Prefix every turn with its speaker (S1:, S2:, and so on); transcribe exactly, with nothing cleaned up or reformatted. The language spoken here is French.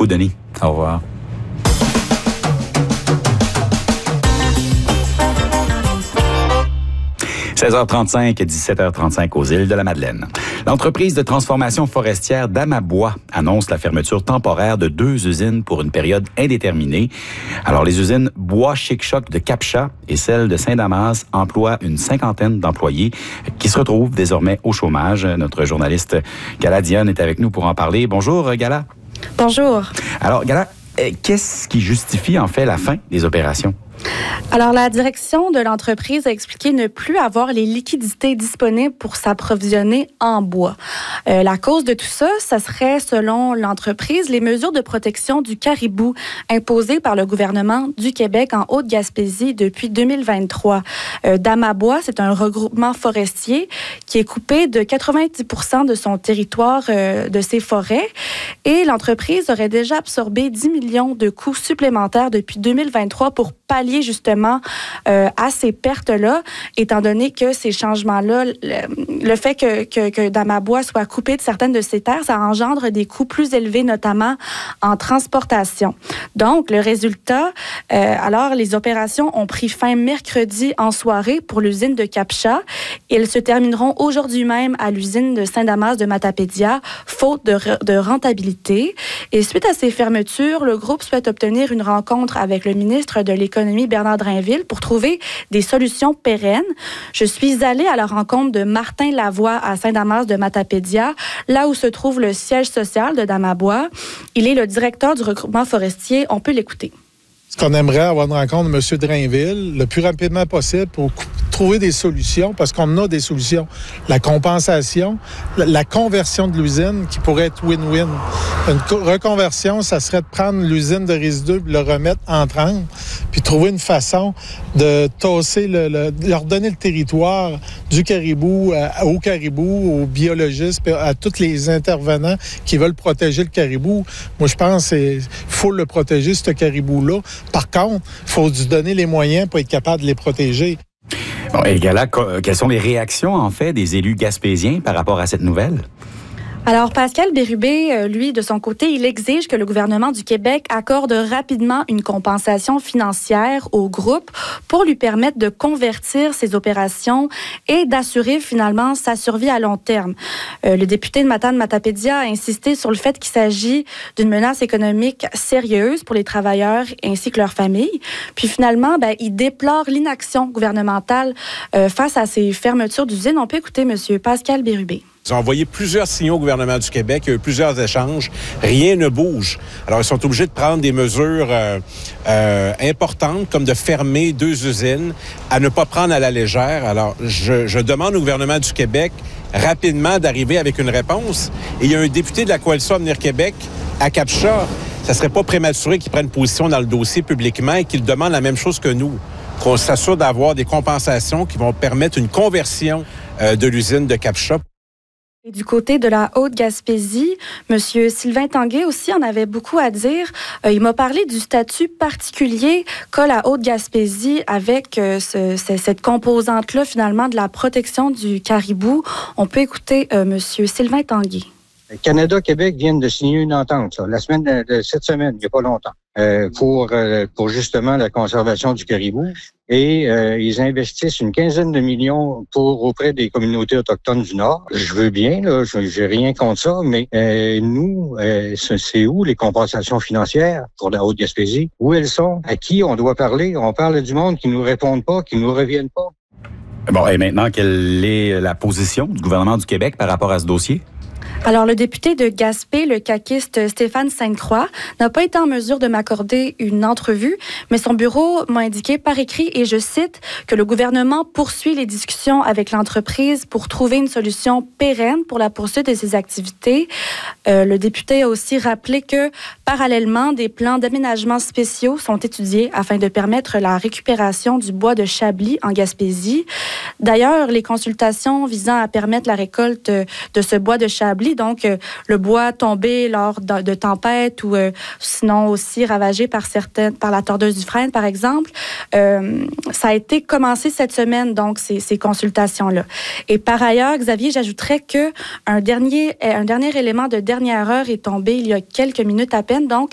S1: beaucoup, Denis. Au revoir. seize heures trente-cinq, dix-sept heures trente-cinq aux îles de la Madeleine. L'entreprise de transformation forestière d'Amabois annonce la fermeture temporaire de deux usines pour une période indéterminée. Alors, les usines Bois Chic-Choc de Cap-Chat et celle de Saint-Damas emploient une cinquantaine d'employés qui se retrouvent désormais au chômage. Notre journaliste Gala Dionne est avec nous pour en parler. Bonjour, Gala.
S2: Bonjour.
S1: Alors, Gala, qu'est-ce qui justifie en fait la fin des opérations?
S2: Alors, la direction de l'entreprise a expliqué ne plus avoir les liquidités disponibles pour s'approvisionner en bois. Euh, la cause de tout ça, ça serait, selon l'entreprise, les mesures de protection du caribou imposées par le gouvernement du Québec en Haute-Gaspésie depuis deux mille vingt-trois. Euh, Damabois, c'est un regroupement forestier qui est coupé de quatre-vingt-dix pour cent de son territoire, euh, de ses forêts. Et l'entreprise aurait déjà absorbé dix millions de coûts supplémentaires depuis deux mille vingt-trois pour pallier justement euh, à ces pertes-là, étant donné que ces changements-là, le, le fait que, que, que Damabois soit coupé de certaines de ses terres, ça engendre des coûts plus élevés, notamment en transportation. Donc, le résultat, euh, alors les opérations ont pris fin mercredi en soirée pour l'usine de Cap-Chat. Elles se termineront aujourd'hui même à l'usine de Saint-Damas de Matapédia, faute de, de rentabilité. Et suite à ces fermetures, le groupe souhaite obtenir une rencontre avec le ministre de l'Économie, Bernard Drainville, pour trouver des solutions pérennes. Je suis allée à la rencontre de Martin Lavoie à Saint-Damas de Matapédia, là où se trouve le siège social de Damabois. Il est le directeur du regroupement forestier. On peut l'écouter.
S3: Ce qu'on aimerait avoir une rencontre de M. Drainville le plus rapidement possible pour trouver des solutions, parce qu'on a des solutions. La compensation, la, la conversion de l'usine qui pourrait être win-win. Une co- reconversion, ça serait de prendre l'usine de résidus et le remettre en trempe, puis trouver une façon de tasser, le, le, de leur donner le territoire du caribou à, au caribou, aux biologistes, à tous les intervenants qui veulent protéger le caribou. Moi, je pense qu'il faut le protéger, ce caribou-là. Par contre, il faut lui donner les moyens pour être capable de les protéger.
S1: Bon, et Gala, quelles sont les réactions, en fait, des élus gaspésiens par rapport à cette nouvelle?
S2: Alors, Pascal Bérubé, lui, de son côté, il exige que le gouvernement du Québec accorde rapidement une compensation financière au groupe pour lui permettre de convertir ses opérations et d'assurer finalement sa survie à long terme. Euh, le député de Matane-Matapédia a insisté sur le fait qu'il s'agit d'une menace économique sérieuse pour les travailleurs ainsi que leurs familles. Puis finalement, ben, il déplore l'inaction gouvernementale euh, face à ces fermetures d'usines. On peut écouter M. Pascal Bérubé.
S4: Ils ont envoyé plusieurs signaux au gouvernement du Québec. Il y a eu plusieurs échanges. Rien ne bouge. Alors, ils sont obligés de prendre des mesures euh, euh, importantes, comme de fermer deux usines, à ne pas prendre à la légère. Alors, je, je demande au gouvernement du Québec rapidement d'arriver avec une réponse. Et il y a un député de la Coalition Avenir Québec à Cap-Chat. Ça serait pas prématuré qu'il prenne position dans le dossier publiquement et qu'il demande la même chose que nous. Qu'on s'assure d'avoir des compensations qui vont permettre une conversion euh, de l'usine de Cap-Chat.
S2: Et du côté de la Haute-Gaspésie, M. Sylvain Tanguay aussi en avait beaucoup à dire. Euh, il m'a parlé du statut particulier qu'a la Haute-Gaspésie avec euh, ce, ce, cette composante-là, finalement, de la protection du caribou. On peut écouter euh, M. Sylvain Tanguay.
S5: Canada-Québec viennent de signer une entente, ça, la semaine de, de cette semaine, il n'y a pas longtemps, euh, pour, euh, pour justement la conservation du caribou. Et euh, ils investissent une quinzaine de millions pour auprès des communautés autochtones du Nord. Je veux bien, là, je j'ai rien contre ça, mais euh, nous, euh, c'est où les compensations financières pour la Haute-Gaspésie? Où elles sont? À qui on doit parler? On parle du monde qui nous répondent pas, qui nous reviennent pas.
S1: Bon, et maintenant, quelle est la position du gouvernement du Québec par rapport à ce dossier?
S2: Alors, le député de Gaspé, le caquiste Stéphane Sainte-Croix, n'a pas été en mesure de m'accorder une entrevue, mais son bureau m'a indiqué par écrit, et je cite, que le gouvernement poursuit les discussions avec l'entreprise pour trouver une solution pérenne pour la poursuite de ses activités. Euh, le député a aussi rappelé que, parallèlement, des plans d'aménagement spéciaux sont étudiés afin de permettre la récupération du bois de Chablis en Gaspésie. D'ailleurs, les consultations visant à permettre la récolte de ce bois de Chablis, donc euh, le bois tombé lors de, de tempêtes ou euh, sinon aussi ravagé par certaines, par la tordeuse du frêne, par exemple. Euh, ça a été commencé cette semaine, donc ces, ces consultations-là. Et par ailleurs, Xavier, j'ajouterais que un dernier, un dernier élément de dernière heure est tombé il y a quelques minutes à peine. Donc,